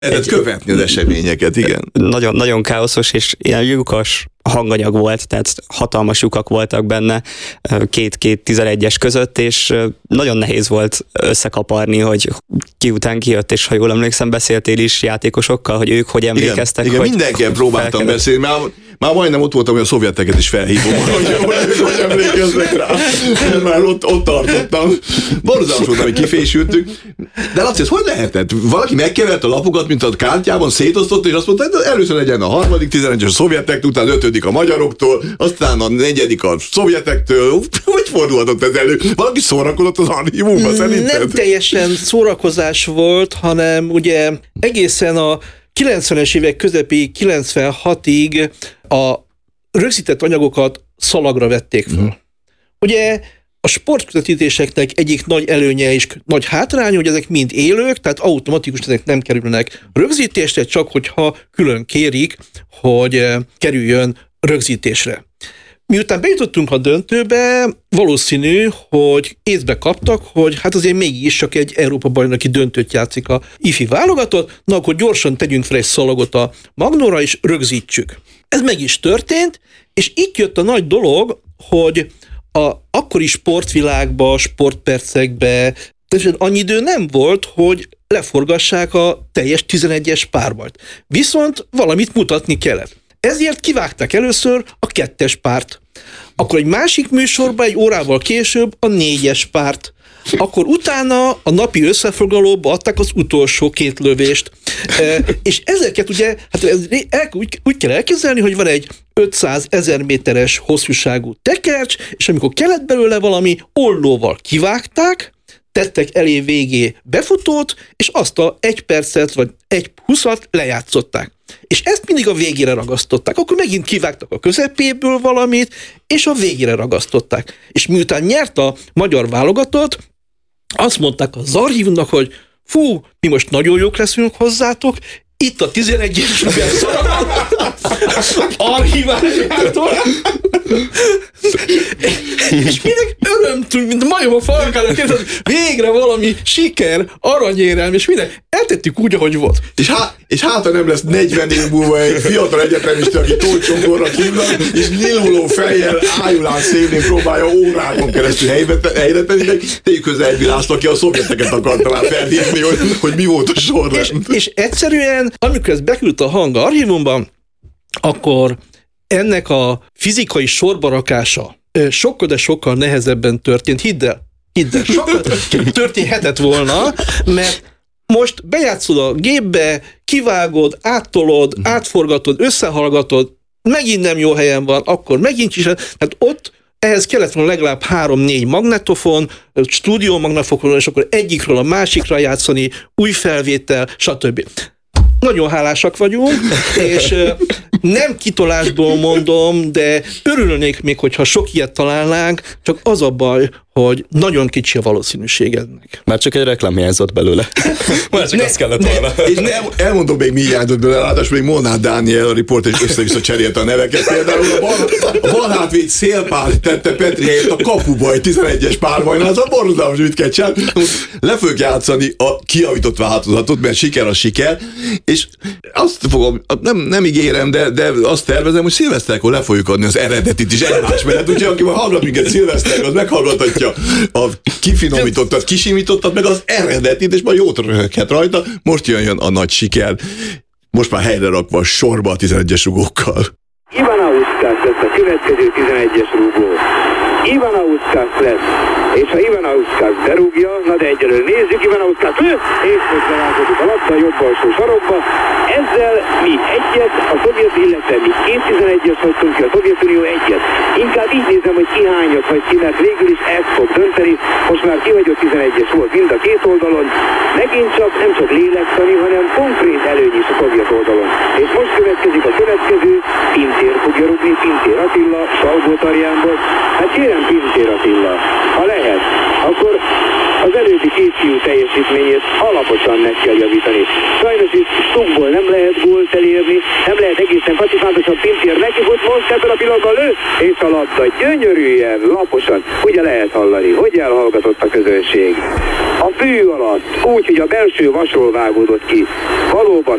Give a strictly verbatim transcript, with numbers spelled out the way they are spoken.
Lehet követni az eseményeket, igen. Nagyon, nagyon káoszos és ilyen lyukas hanganyag volt, tehát hatalmas lyukak voltak benne két-két tizenegyes között, és nagyon nehéz volt összekaparni, hogy ki után kijött, és ha jól emlékszem, beszéltél is játékosokkal, hogy ők hogy emlékeztek. Igen, hogy igen mindenkivel próbáltam felkerül. beszélni, már, már majdnem ott voltam, hogy a szovjeteket is felhívom, hogy, hogy, hogy emlékeznek rá. Már ott, ott tartottam. Borzalmas volt, hogy kifésültük. De Laci, ez hogy lehetett? Valaki megkevert a lapokat, mint a kártyában, szétosztott, és azt mondta, hogy először legyen a harmadik, tizenegyes a szovjetek, utána ötödik a magyaroktól, aztán a negyedik a szovjetektől. Hogy fordulhatott ez elő? Valaki szórakozott az archívumban, szerinted? Nem teljesen szórakozás volt, hanem ugye egészen a kilencvenes évek közepéig, kilencvenhatig a rögzített anyagokat szalagra vették fel. Mm. Ugye a sportközvetítéseknek egyik nagy előnye és nagy hátránya, hogy ezek mind élők, tehát automatikus ezek nem kerülnek rögzítésre, csak hogyha külön kérik, hogy kerüljön rögzítésre. Miután bejutottunk a döntőbe, valószínű, hogy észbe kaptak, hogy hát azért mégis csak egy Európa-bajnoki döntőt játszik a ifi válogatott, na akkor gyorsan tegyünk fel egy szalagot a Magnóra, és rögzítsük. Ez meg is történt, és itt jött a nagy dolog, hogy a akkori sportvilágba, sportpercekbe annyi idő nem volt, hogy leforgassák a teljes tizenegyes párbajt. Viszont valamit mutatni kellett. Ezért kivágták először a kettes párt. Akkor egy másik műsorban egy órával később a négyes párt. Akkor utána a napi összefoglalóba adták az utolsó két lövést. E, és ezeket ugye, hát ez, el, úgy, úgy kell elképzelni, hogy van egy ötszázezer méteres hosszúságú tekercs, és amikor kellett belőle valami, ollóval kivágták, tettek elé végé befutót, és azt a egy percet, vagy egy huszat lejátszották. És ezt mindig a végére ragasztották. Akkor megint kivágtak a közepéből valamit, és a végére ragasztották. És miután nyert a magyar válogatott, azt mondták az archívumnak, hogy fú, mi most nagyon jók leszünk hozzátok, itt a tizenegyes archiváljátok. És mindenki örömtünk, mint majom a falkának, hogy végre valami siker, aranyérelm, és minden. Eltettük úgy, ahogy volt. És, há, és hát, ha nem lesz negyven év múlva egy fiatal egyetemista, aki tócsongorra kívül, és nyiluló fejjel ájulás szélén próbálja órákon keresztül helyre tenni, meg tegyük közel egy László, aki a szovjeteket akarta már felhívni, hogy, hogy mi volt a sorrend. És, és egyszerűen, amikor ez bekerült a hang archívumban, akkor ennek a fizikai sorbarakása sokkal, de sokkal nehezebben történt. Hidd el, hidd el, sokkal történhetett volna, mert most bejátszod a gépbe, kivágod, áttolod, átforgatod, összehallgatod, megint nem jó helyen van, akkor megint is, tehát ott ehhez kellett volna legalább három-négy magnetofon, stúdió magnetofon, és akkor egyikről a másikra játszani, új felvétel, stb. Nagyon hálásak vagyunk, és nem kitolásból mondom, de örülnék még, hogyha sok ilyet találnánk, csak az a baj, hogy nagyon kicsi a valószínűség ennek. Már csak egy reklám hiányzott belőle. Már csak ne, azt kellett volna. És nem, elmondom még mi hiányzott belőle, ráadásul még Molnár Dániel, a riporter, és össze-vissza cserélte a neveket. Például a, bal, a balhátvéd Szélpál tette Petri helyett a kapuba egy tizenegyes párbajnál, az a borzalmas, mit kell csinálni. Le fogjuk játszani a kiavított változatot, mert siker a siker, és azt fogom, nem, nem ígérem, de, de azt tervezem, hogy szilveszterkor le fogjuk adni az eredetit is egymás mellett, úgyhogy aki már hallgat minket szilveszterkor, az meghallgathatja a kifinomítottat, kisimítottat, meg az eredetit, és majd jót röhöghet rajta. Most jön, jön a nagy siker. Most már helyre rakva a sorba a tizenegyes rugókkal. Ivanauskas lesz a következő tizenegyes rúgó. Ivanauskas lesz, és ha Ivanauskas berúgja, na de egyelőre nézzük, Ivanauskas lő, és most belátkozik a labda jobb alsó sarokba. Ezzel mi egyet, a szovjet, illetve mi két tizenegyes hagytunk ki, a Szovjetunió egyet. Inkább így nézem, hogy ki hányat hagy ki, mert végül is ez fog dönteni. Most már kihagyott tizenegyes volt mind a két oldalon. Megint csak nem csak lélektani, hanem konkrét előny is a szovjet oldalon. És most következik a következő, Pintér fogja rúgni, Pintér Attila, Salgótarjánból. Hát kérem, Pintér Attila, ha lehet, akkor az előbbi két fiú teljesítményét alaposan meg kell javítani. Sajnos itt tukból nem lehet gólt elérni, nem lehet egészen kacifántosan Pintér nekifut, most ebből a pillanatban lő, és a labda gyönyörűen, laposan, ugye lehet hallani, hogy elhallgatott a közönség. A fű alatt, úgy, hogy a belső vasról vágódott ki. Valóban